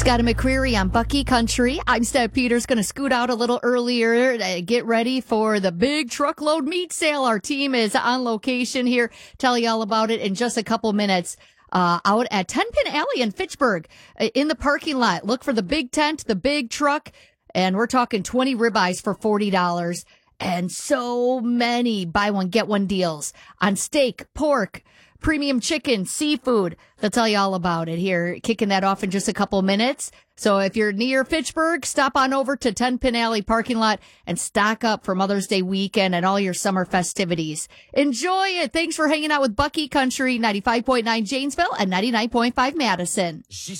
Scott and McCreary on Bucky Country. I'm Steph Peters, going to scoot out a little earlier to get ready for the big truckload meat sale. Our team is on location here. Tell you all about it in just a couple minutes. Out at 10 Pin Alley in Fitchburg, in the parking lot. Look for the big tent, the big truck, and we're talking 20 ribeyes for $40. And so many buy one, get one deals on steak, pork, premium chicken, seafood. They'll tell you all about it here. Kicking that off in just a couple minutes. So if you're near Fitchburg, stop on over to 10 Pin Alley parking lot and stock up for Mother's Day weekend and all your summer festivities. Enjoy it. Thanks for hanging out with Bucky Country, 95.9 Janesville and 99.5 Madison.